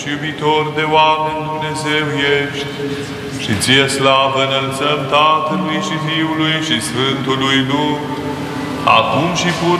și iubitor de oameni Dumnezeu ești, și ție slavă înălțăm Tatălui și Fiului și Sfântului Duh, acum și pur